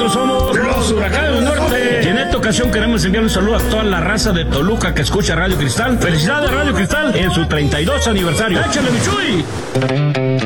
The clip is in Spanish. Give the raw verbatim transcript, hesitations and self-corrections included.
nosotros somos los Huracanes del Norte. Y en esta ocasión queremos enviar un saludo a toda la raza de Toluca que escucha Radio Cristal. Felicidades Radio Cristal en su treinta y dos aniversario. ¡Échale, mi Chuy!